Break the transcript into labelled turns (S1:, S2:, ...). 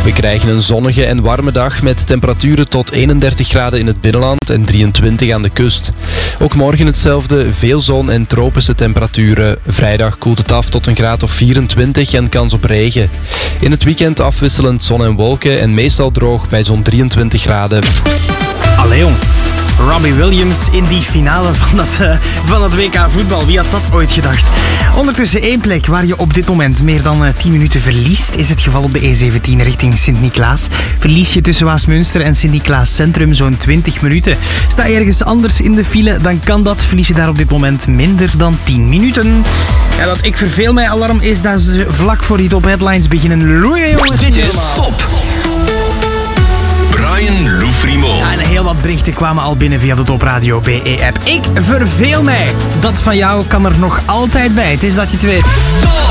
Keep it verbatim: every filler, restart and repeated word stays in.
S1: We krijgen een zonnige en warme dag met temperaturen tot eenendertig graden in het binnenland en drieëntwintig aan de kust. Ook morgen hetzelfde, veel zon en tropische temperaturen. Vrijdag koelt het af tot een graad of vierentwintig en kans op regen. In het weekend afwisselend zon en wolken en meestal droog bij zo'n drieëntwintig graden.
S2: Allee jong, Robbie Williams in die finale van dat, uh, van het W K voetbal. Wie had dat ooit gedacht? Ondertussen één plek waar je op dit moment meer dan uh, tien minuten verliest, is het geval op de E zeventien richting Sint-Niklaas. Verlies je tussen Waasmunster en Sint-Niklaas Centrum zo'n twintig minuten. Sta je ergens anders in de file, dan kan dat. Verlies je daar op dit moment minder dan tien minuten. Ja, dat ik verveel mij alarm is dat ze vlak voor die top headlines beginnen loeien, jongens.
S3: Dit is top. Brian Loefrimo.
S2: Ja, en heel wat berichten kwamen al binnen via de Top Radio B E-app. Ik verveel mij. Dat van jou kan er nog altijd bij. Het is dat je het weet.
S3: Top!